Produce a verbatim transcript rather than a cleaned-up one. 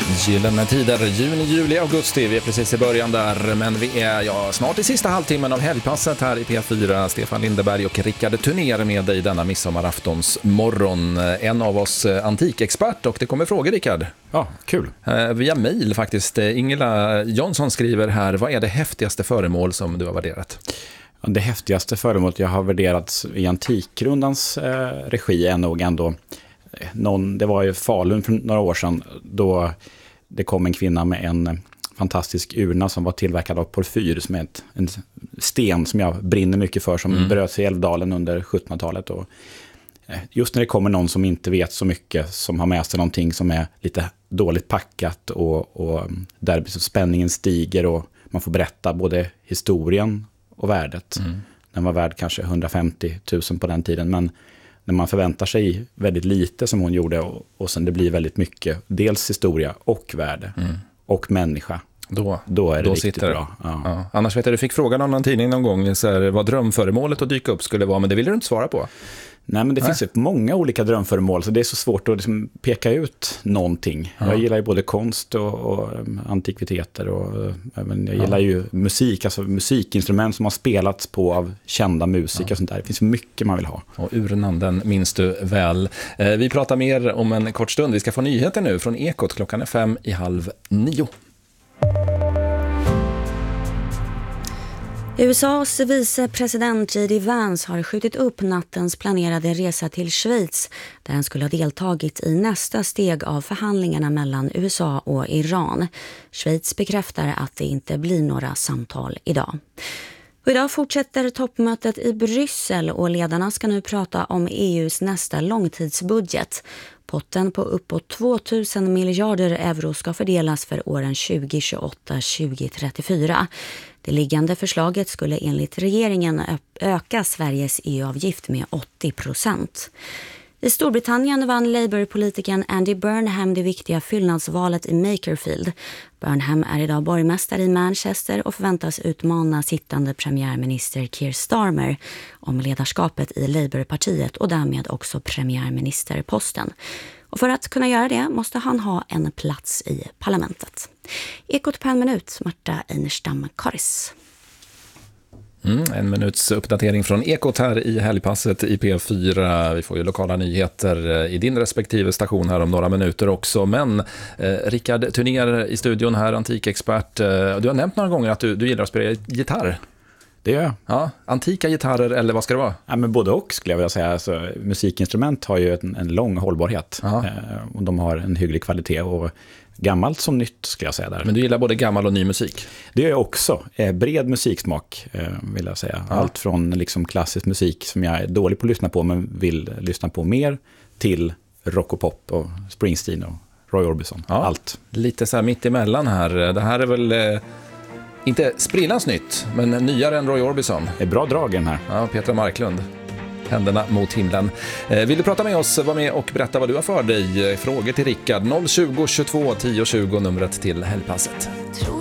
Gyllene tider, juni, juli, augusti. Vi är precis i början där, men vi är ja, snart i sista halvtimmen av helgpasset här i P fyra. Stefan Lindeberg och Rickard Turner med dig denna midsommaraftons morgon. En av oss antikexpert, och det kommer frågor, Rickard. Ja, kul. Eh, via mejl faktiskt. Ingela Jonsson skriver här: vad är det häftigaste föremål som du har värderat? Det häftigaste föremålet jag har värderat i Antikrundans eh, regi är nog ändå någon, det var ju Falun för några år sedan, då det kom en kvinna med en fantastisk urna som var tillverkad av porfyr, som är ett, en sten som jag brinner mycket för, som mm. bröts i Älvdalen under sjuttonhundratalet. Och just när det kommer någon som inte vet så mycket, som har med sig någonting som är lite dåligt packat, och, och där spänningen stiger och man får berätta både historien och värdet. Mm. Den var värd kanske hundrafemtio tusen på den tiden, men när man förväntar sig väldigt lite som hon gjorde, och, och sen det blir väldigt mycket, dels historia och värde mm. och människa, då, då är det då riktigt bra. Ja. Ja. Annars vet jag, du fick frågan om någon tidning någon gång så här, vad drömföremålet att dyka upp skulle vara, men det vill du inte svara på. Nej, men det Nej. finns ju många olika drömföremål, så det är så svårt att liksom peka ut någonting. Ja. Jag gillar ju både konst och, och antikviteter, och även jag gillar ja. ju musik, alltså musikinstrument som har spelats på av kända musiker ja. och sånt där. Det finns mycket man vill ha. Och urnan, den minns du väl. Eh, vi pratar mer om en kort stund. Vi ska få nyheter nu från Ekot. Klockan är fem i halv nio. U S A:s vicepresident J D Vance har skjutit upp nattens planerade resa till Schweiz, där han skulle ha deltagit i nästa steg av förhandlingarna mellan U S A och Iran. Schweiz bekräftar att det inte blir några samtal idag. Och idag fortsätter toppmötet i Bryssel, och ledarna ska nu prata om E U:s nästa långtidsbudget. Potten på uppåt tvåtusen miljarder euro ska fördelas för åren tjugo tjugoåtta till tjugo trettiofyra. Det liggande förslaget skulle enligt regeringen öka Sveriges E U-avgift med åttio procent. I Storbritannien vann Labour-politikern Andy Burnham det viktiga fyllnadsvalet i Makerfield. Burnham är idag borgmästare i Manchester och förväntas utmana sittande premiärminister Keir Starmer om ledarskapet i Labour-partiet och därmed också premiärministerposten. Och för att kunna göra det måste han ha en plats i parlamentet. Ekot på en minut, Marta Einerstam-Karis. Mm, en minuts uppdatering från Ekot här i helgpasset i P fyra. Vi får ju lokala nyheter i din respektive station här om några minuter också. Men eh, Rickard Turner i studion här, antikexpert. Eh, du har nämnt några gånger att du, du gillar att spela gitarr. Det gör jag. Ja, antika gitarrer, eller vad ska det vara? Ja, men både och skulle jag vilja säga. Alltså, musikinstrument har ju en, en lång hållbarhet. Eh, och de har en hygglig kvalitet, och gammalt som nytt skulle jag säga där. Men du gillar både gammal och ny musik? Det gör jag också. Eh, bred musiksmak eh, vill jag säga. Ja. Allt från liksom klassisk musik som jag är dålig på att lyssna på men vill lyssna på mer, till rock och pop och Springsteen och Roy Orbison. Ja. Allt. Lite så här mitt emellan här. Det här är väl eh, inte sprillans nytt, men nyare än Roy Orbison. Det är bra drag i den här. Ja, Petra Marklund. Händerna mot himlen. Eh, vill du prata med oss, var med och berätta vad du har för dig. Frågor till Rickard. noll tjugo tjugotvå tio tjugo, numret till helgpasset.